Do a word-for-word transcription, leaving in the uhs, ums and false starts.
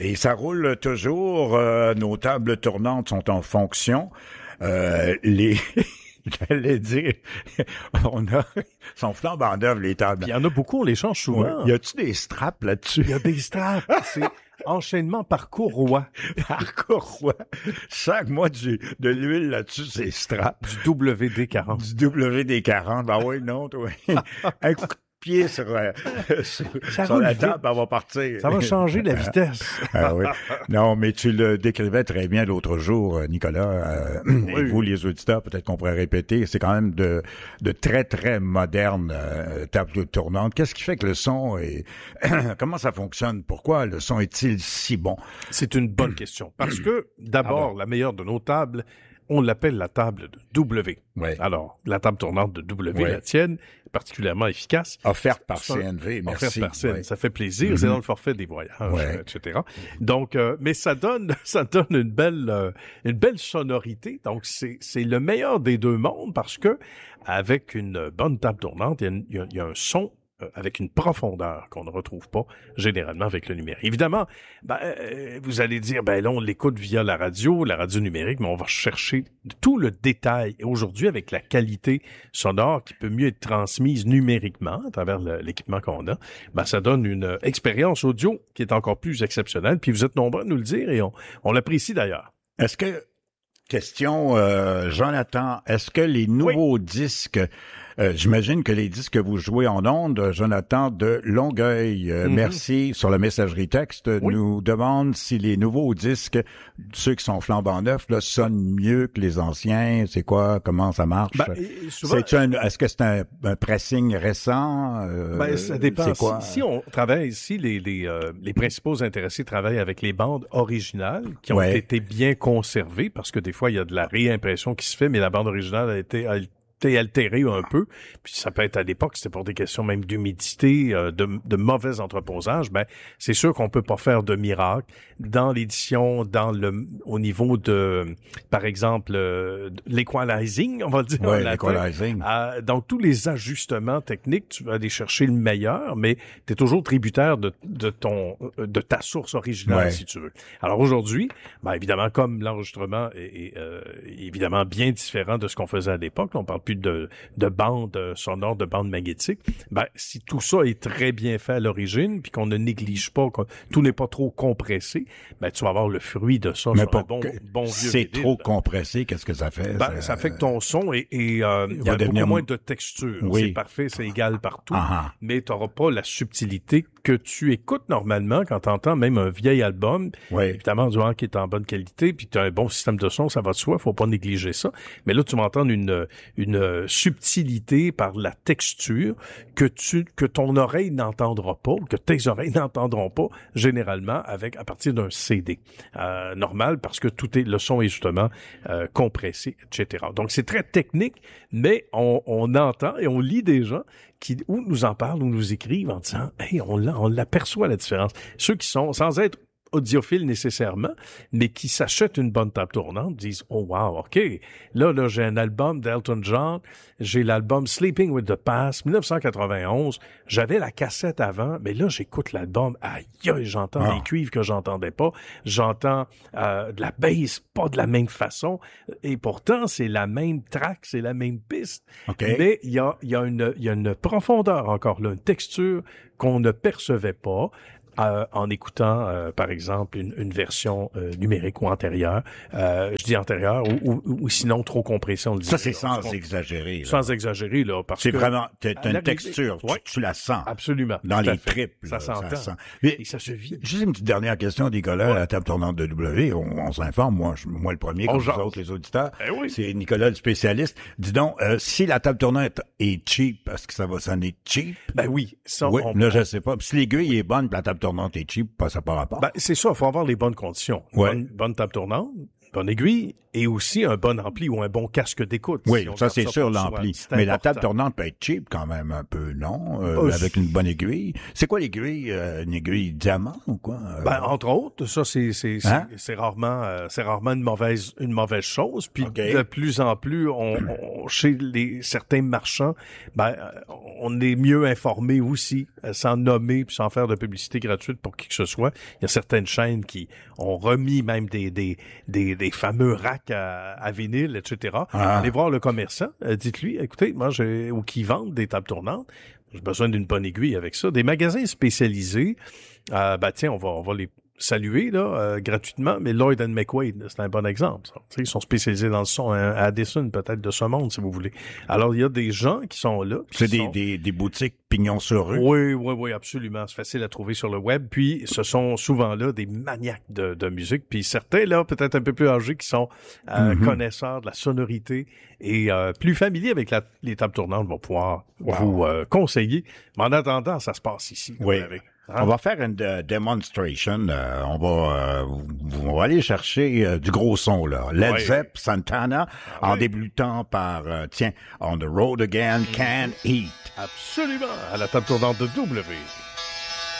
Et ça roule toujours. Euh, nos tables tournantes sont en fonction. Euh, les... J'allais dire, on a, sont flambant neuves, les tables. Il y en a beaucoup, on les change souvent. Ouais. Y a-tu des straps là-dessus? Il y a des straps. C'est enchaînement par courroie. Par courroie. Chaque mois, du, de l'huile là-dessus, c'est straps. Du W D quarante. Du W D quarante. Ben oui, non, toi. Un coup de pied sur, euh, sur, sur la table, elle va partir. Ça va changer la vitesse. Ah oui. Non, mais tu le décrivais très bien l'autre jour, Nicolas. Euh, oui. Et vous, les auditeurs, peut-être qu'on pourrait répéter, c'est quand même de, de très, très modernes euh, tables tournantes. Qu'est-ce qui fait que le son est... Comment ça fonctionne? Pourquoi le son est-il si bon? C'est une bonne question. Parce que, d'abord, ah bon? La meilleure de nos tables, on l'appelle la table de W. Oui. Alors, la table tournante de W, oui. La tienne, particulièrement efficace. Offerte par C N V, merci. Offerte par C N V, oui. Ça fait plaisir. Mm-hmm. C'est dans le forfait des voyages, oui. et cetera. Donc, euh, mais ça donne, ça donne une belle, euh, une belle sonorité. Donc, c'est, c'est le meilleur des deux mondes parce que avec une bonne table tournante, il y a, il y a un son avec une profondeur qu'on ne retrouve pas généralement avec le numérique. Évidemment, ben, euh, vous allez dire, ben là, on l'écoute via la radio, la radio numérique, mais on va chercher tout le détail. Et aujourd'hui, avec la qualité sonore qui peut mieux être transmise numériquement à travers le, l'équipement qu'on a, ben ça donne une expérience audio qui est encore plus exceptionnelle. Puis vous êtes nombreux à nous le dire et on, on l'apprécie d'ailleurs. Est-ce que, question, euh, Jonathan, est-ce que les nouveaux oui. disques... Euh, j'imagine que les disques que vous jouez en ondes, Jonathan de Longueuil, euh, mm-hmm. merci, sur la messagerie texte, oui. nous demande si les nouveaux disques, ceux qui sont flambant neufs, là, sonnent mieux que les anciens. C'est quoi? Comment ça marche? Ben, souvent, c'est un, est-ce que c'est un, un pressing récent? Euh, ben, ça dépend. C'est quoi? Si, si on travaille ici, les, les, euh, les principaux intéressés travaillent avec les bandes originales qui ont ouais. été bien conservées parce que des fois, il y a de la réimpression qui se fait, mais la bande originale a été, a été altéré un peu, puis ça peut être à l'époque, c'était pour des questions même d'humidité, euh, de, de mauvais entreposage, ben c'est sûr qu'on peut pas faire de miracle dans l'édition, dans le au niveau de, par exemple, euh, l'equalizing, on va dire. Oui, l'equalizing. Euh, donc tous les ajustements techniques, tu vas aller chercher le meilleur, mais tu es toujours tributaire de, de ton de ta source originale, ouais. si tu veux. Alors aujourd'hui, ben évidemment, comme l'enregistrement est, est euh, évidemment bien différent de ce qu'on faisait à l'époque, on parle plus de, de bandes sonores, de bandes magnétiques, ben, si tout ça est très bien fait à l'origine, puis qu'on ne néglige pas, que tout n'est pas trop compressé, ben, tu vas avoir le fruit de ça. Mais sur pour un bon, bon vieux c'est vinyle. trop compressé, qu'est-ce que ça fait? Ben, ça... ça fait que ton son est, est euh, il y a beaucoup moins de texture. Oui. C'est parfait, c'est égal partout, uh-huh. mais tu n'auras pas la subtilité que tu écoutes normalement quand tu entends même un vieil album. Oui. Évidemment, du qui est en bonne qualité, puis tu as un bon système de son, ça va de soi, faut pas négliger ça. Mais là, tu m'entends une, une subtilité par la texture que tu que ton oreille n'entendra pas, que tes oreilles n'entendront pas généralement avec à partir d'un C D euh, normal parce que tout est le son est justement euh, compressé, et cetera. Donc c'est très technique, mais on, on entend et on lit des gens qui ou nous en parlent ou nous écrivent en disant hey on on l'aperçoit la différence. Ceux qui sont sans être audiophiles nécessairement, mais qui s'achètent une bonne table tournante, disent « Oh wow, OK, là, là, j'ai un album d'Elton John, j'ai l'album Sleeping with the Past, dix-neuf cent quatre-vingt-onze, j'avais la cassette avant, mais là, j'écoute l'album, aïe, aïe, j'entends ah. des cuivres que j'entendais pas, j'entends euh, de la bass, pas de la même façon, et pourtant, c'est la même track, c'est la même piste, okay. mais il y a, y, a une, y a une profondeur encore là, une texture qu'on ne percevait pas, Euh, en écoutant, euh, par exemple, une, une version euh, numérique ou antérieure. Euh, je dis antérieure ou, ou, ou sinon trop compressée, on le dit. Ça, c'est sans on, exagérer. Là. Sans exagérer, là. Parce c'est que vraiment, t'as une texture, ouais. tu, tu la sens. Absolument. Dans les tripes. Ça s'entend. Ça sent. Mais, et ça se vit. Juste une petite dernière question, Nicolas, ouais. à la table tournante de W. On, on s'informe, moi, je, moi le premier, comme vous autres, les auditeurs. Eh oui. C'est Nicolas, le spécialiste. Dis donc, euh, si la table tournante est cheap, est-ce que ça va sonner cheap? Ben oui. Ça, oui, on, là, je sais pas. Puis si l'aiguille est bonne, puis la table tournante est cheap, ça n'a pas rapport. Ben, c'est ça, il faut avoir les bonnes conditions. Ouais. Bonne, bonne table tournante, bonne aiguille et aussi un bon ampli ou un bon casque d'écoute. Oui, si on ça garde c'est sûr, pour soi. l'ampli. C'est Mais la important. table tournante peut être cheap quand même un peu, non? Euh, Euh, avec une bonne aiguille. C'est quoi l'aiguille? Euh, une aiguille diamant ou quoi? Euh, Ben, entre autres, ça c'est c'est c'est, Hein? c'est rarement euh, c'est rarement une mauvaise une mauvaise chose. Puis OK. de plus en plus, on, on- chez les certains marchands, ben euh, on est mieux informé aussi, euh, sans nommer puis sans faire de publicité gratuite pour qui que ce soit. Il y a certaines chaînes qui ont remis même des des des, des fameux racks à, à vinyle, et cetera. Ah. Allez voir le commerçant, euh, dites-lui, écoutez, moi j'ai ou qui vendent des tables tournantes. J'ai besoin d'une bonne aiguille avec ça. Des magasins spécialisés, euh, ben tiens, on va, on va les saluer là euh, gratuitement, mais Lloyd and McQuaid, c'est un bon exemple. Ça. Tu sais, ils sont spécialisés dans le son, hein, à Addison peut-être de ce monde, si vous voulez. Alors, il y a des gens qui sont là. c'est qui des, sont... des, des boutiques pignon sur rue. Oui, oui, oui, absolument. C'est facile à trouver sur le web. Puis, ce sont souvent là des maniaques de, de musique. Puis, certains là, peut-être un peu plus âgés, qui sont euh, Mm-hmm. connaisseurs de la sonorité et euh, plus familiers avec la, les tables tournantes, vont pouvoir Wow. vous euh, conseiller. Mais en attendant, ça se passe ici. Oui. Avec, hein? On va faire une de- demonstration. euh, on va euh, on va aller chercher euh, du gros son là. Led Ouais. Zepp, Santana, Ah en ouais. débutant par euh, tiens, On the Road Again, Can't Eat. Absolument. À la table tournante de W.